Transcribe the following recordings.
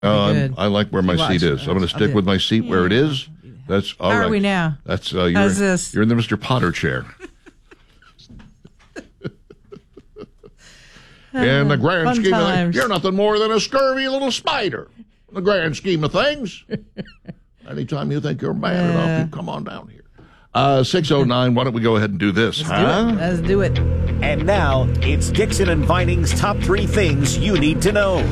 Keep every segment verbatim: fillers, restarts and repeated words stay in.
Uh, I like where my seat is. I'm going to stick with my seat where it is. That's all How right. are we now? That's uh, you're, How's this? You're in the Mister Potter chair. In the grand Fun scheme of times. things, you're nothing more than a scurvy little spider. In the grand scheme of things. Anytime you think you're bad Uh, enough, you come on down here. Uh, six oh nine, why don't we go ahead and do this, Let's huh? do it. Let's do it. And now, it's Dixon and Vining's top three things you need to know.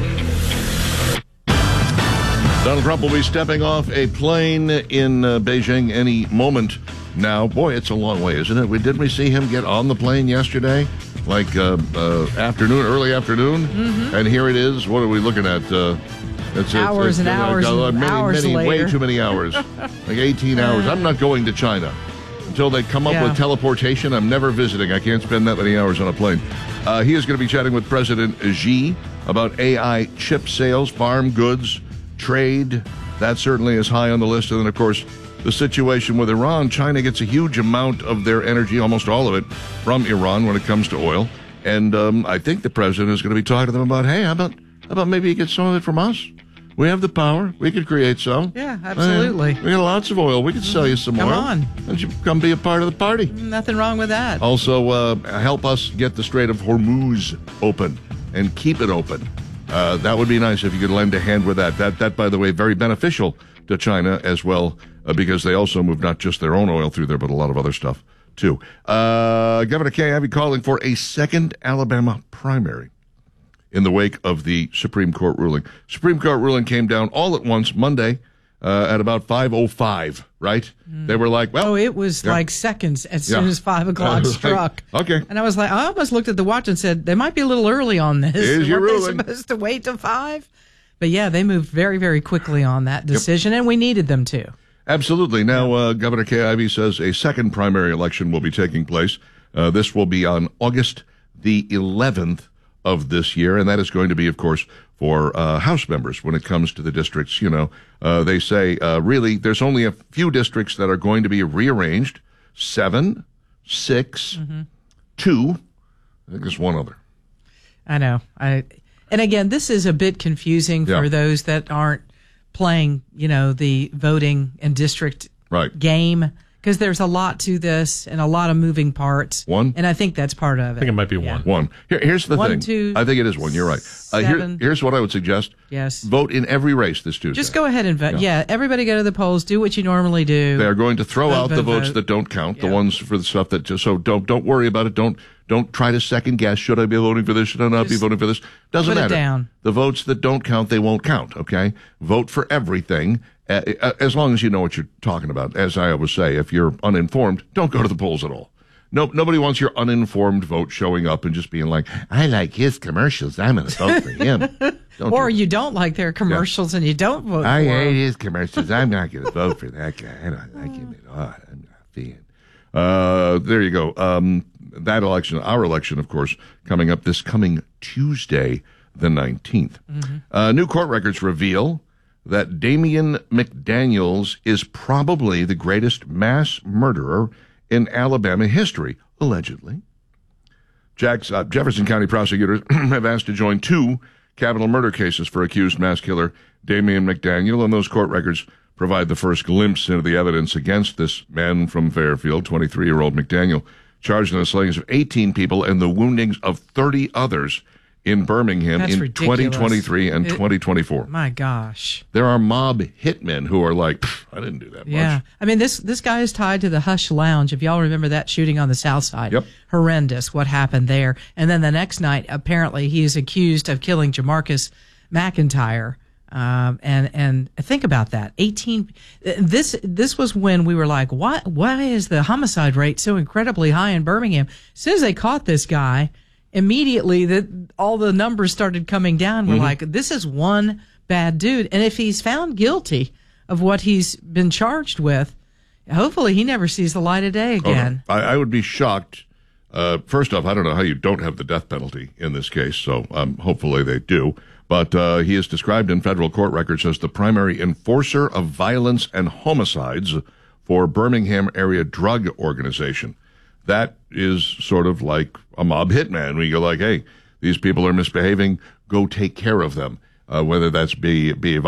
Donald Trump will be stepping off a plane in uh, Beijing any moment now. Boy, it's a long way, isn't it? We Didn't we see him get on the plane yesterday? Like uh, uh, afternoon, early afternoon? Mm-hmm. And here it is. What are we looking at? Uh, it's, hours it's, and it's, hours uh, and many, hours many, later. Way too many hours. Like eighteen hours. I'm not going to China. Until they come up Yeah. with teleportation, I'm never visiting. I can't spend that many hours on a plane. Uh, he is going to be chatting with President Xi about A I chip sales, farm goods, trade. That certainly is high on the list. And then, of course, the situation with Iran. China gets a huge amount of their energy, almost all of it, from Iran when it comes to oil. And um, I think the president is going to be talking to them about, hey, how about, how about maybe you get some of it from us? We have the power. We could create some. Yeah, absolutely. Uh, we got lots of oil. We could sell you some Come oil. on. Why don't you come be a part of the party? Nothing wrong with that. Also, uh, help us get the Strait of Hormuz open and keep it open. Uh, that would be nice if you could lend a hand with that. That, that, by the way, very beneficial to China as well, uh, because they also move not just their own oil through there, but a lot of other stuff, too. Uh, Governor Kay Ivey calling for a second Alabama primary in the wake of the Supreme Court ruling. Supreme Court ruling came down all at once Monday uh, at about five oh five, right? Mm. They were like, well... Oh, it was yeah. like seconds as soon Yeah. as five o'clock like, struck. okay. And I was like, I almost looked at the watch and said, they might be a little early on this. Here's your Weren't they ruling. supposed to wait till five? But yeah, they moved very, very quickly on that decision, yep. and we needed them to. Absolutely. Now, uh, Governor Kay Ivey says a second primary election will be taking place. Uh, this will be on August the eleventh of this year, and that is going to be, of course, for uh, House members when it comes to the districts. You know, uh, they say, uh, really, there's only a few districts that are going to be rearranged. Seven, six, mm-hmm. two, I think there's one other. I know. I And again, this is a bit confusing yeah. for those that aren't playing, you know, the voting and district right. game, because there's a lot to this and a lot of moving parts. One? And I think that's part of it. I think it might be yeah. one. One. Here, here's the one, thing. Two, I think it is one. You're right. Uh, here, here's what I would suggest. Yes. Vote in every race this Tuesday. Just go ahead and vote. Yeah. Yeah. Everybody go to the polls. Do what you normally do. They are going to throw vote, out vote, the votes vote. that don't count, Yeah. the ones for the stuff that just, so don't don't worry about it. Don't don't try to second guess. Should I be voting for this? Should I not Just be voting for this? Doesn't put it matter. down. The votes that don't count, they won't count. Okay, vote for everything. Uh, uh, as long as you know what you're talking about. As I always say, if you're uninformed, don't go to the polls at all. No, nobody wants your uninformed vote showing up and just being like, I like his commercials. I'm going to vote for him. Don't or do you don't like their commercials yeah. and you don't vote I for hate them. his commercials. I'm not going to vote for that guy. I don't like him at all. I'm not a fan. Uh, there you go. Um, that election, our election, of course, coming up this coming Tuesday, the nineteenth. Mm-hmm. Uh, new court records reveal that Damian McDaniels is probably the greatest mass murderer in Alabama history, allegedly. Jack's, uh, Jefferson County prosecutors have asked to join two capital murder cases for accused mass killer Damian McDaniel, and those court records provide the first glimpse into the evidence against this man from Fairfield, twenty-three-year-old McDaniel, charged in the slayings of eighteen people and the woundings of thirty others in Birmingham That's in ridiculous. twenty twenty-three and It- twenty twenty-four. My gosh. There are mob hitmen who are like, I didn't do that Yeah. much. I mean, this this guy is tied to the Hush Lounge. If y'all remember that shooting on the South Side. Yep. Horrendous what happened there. And then the next night, apparently, he is accused of killing Jamarcus McIntyre. Um, and and think about that. eighteen This this was when we were like, why why is the homicide rate so incredibly high in Birmingham? As soon as they caught this guy, immediately that all the numbers started coming down. We're Mm-hmm. like, this is one bad dude. And if he's found guilty of what he's been charged with, hopefully he never sees the light of day again. Oh, no. I, I would be shocked. Uh, first off, I don't know how you don't have the death penalty in this case, so um, hopefully they do. But uh, he is described in federal court records as the primary enforcer of violence and homicides for Birmingham area drug organization. That is sort of like a mob hitman. We go like, hey, these people are misbehaving. Go take care of them. uh, whether that's be be